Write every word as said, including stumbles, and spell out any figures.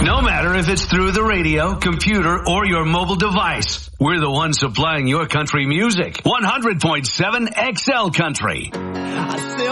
No matter if it's through the radio, computer, or your mobile device. We're the ones supplying your country music. one hundred point seven X L Country.